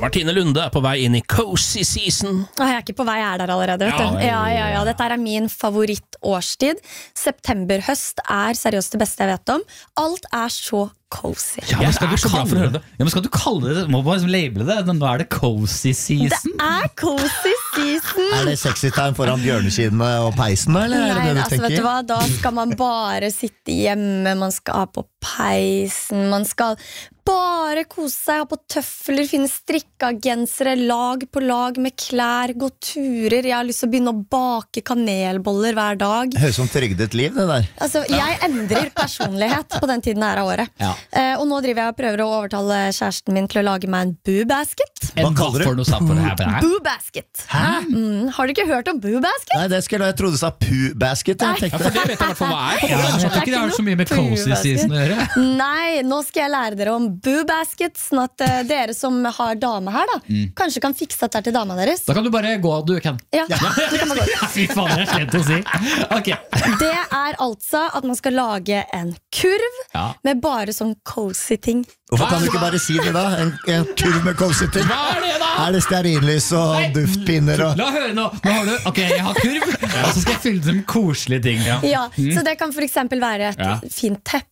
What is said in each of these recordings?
Martine Lunde på vei inn i cozy season. Jeg ikke på vei, jeg der allerede. Vet du. Ja. Dette er min favorittårstid. September-høst seriøst det beste jeg vet om. Alt så cozy. Ja, men skal du kalle det, må bare labele det, nå det cozy season. Det cozy season. Det sexy time foran bjørneskinnene og peisen, eller Nei, det du altså, tenker? vet du hva, da skal man bare sitte hjemme, man skal ha på peisen, man skal bare kose seg, ha på tøfler, finne strikka gensere, lag på lag med klær, gå turer. Jeg har lyst til å begynne å bake kanelboller hver dag. Høres som trygdet liv, det der. Altså, jeg endrer personlighet på den tiden her av året. Ja. Og nå driver jeg og prøver å overtale kjæresten min til å lage meg en boo-basket. Hva kaller du? For noe satt på det her? Boo-basket. Har du ikke hørt om boo-basket? Nei, det skulle jeg trodde du sa poo-basket. Ja, for det vet jeg i hvert fall hva Ja, jeg tror ikke det har så mye med cozy season å gjøre. Nei, nå skal jeg lære dere om boo-basket, sånn at dere som har dame her da, kanskje kan fikse dette til dama deres. Da kan du bare gå, du kan. Ja, det kan man godt. Fy faen, det slett å si. Ok. Det altså at man skal lage en kurv med bare sånn cozy ting. Hvorfor kan du ikke bare si det da? En kurv med cozy ting. Hva det da? Det stearinlys og duftpinner og... La høre nå har du, ok, jeg har kurv, og så skal jeg fylle det med koselige ting. Ja, så det kan for eksempel være et fint teppe,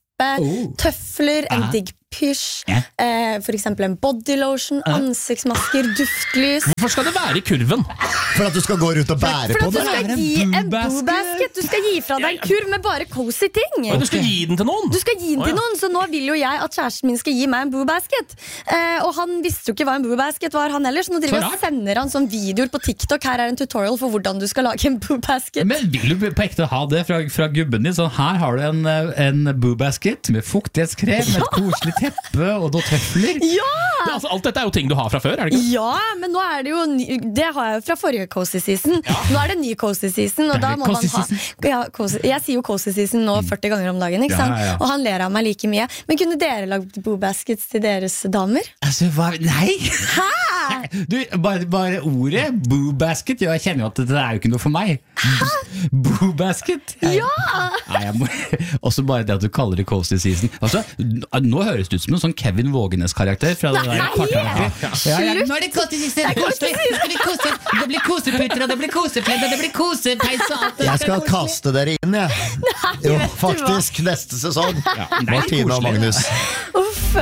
tøfler, en digg pysj, for eksempel en bodylotion, ansiktsmasker, duftlys. Hvorfor skal det være i kurven? For at du skal gå rundt og bære på For det. at du skal gi en boo-basket. Du skal gi fra deg en kurv med bare cozy ting. Du skal gi den til noen? Du skal gi den til noen, så nå vil jo jeg at kjæresten min skal gi meg en boo-basket. Og han visste jo ikke hva en boo-basket var, han ellers. Nå driver jeg og sender han sånn videoer på TikTok. Her en tutorial for hvordan du skal lage en boo-basket. Men vil du på ekte ha det fra gubben din? Så her har du en boo-basket med fuktighetskrem, med et koselig teppe og noen tøfler. Altså, alt dette jo ting du har fra før, det ikke? Ja, men nå det jo det har jeg jo fra forrige cozy season. Nå det ny cozy season, og da må man ha jeg sier jo cozy season nå 40 ganger om dagen, ikke sant? Og han ler av meg like mye. Men kunne dere lagd boo-baskets til deres damer? Altså, nei! Hæ? Du, bare ordet boo-basket, jeg kjenner jo at det jo ikke noe for meg. Boo-basket? Ja! Nei, jeg må, også bare det at du kaller det cozy season. Altså, nå høres det ut som en sånn Kevin Vågenes-karakter fra det der kvartalet. Nå det cozy season, det blir koseputter, og det blir kosepledd, og det blir kosepeis og alt. Jeg skal kaste dere inn, jeg. Jo, faktisk, neste sesong. Martine og Magnus.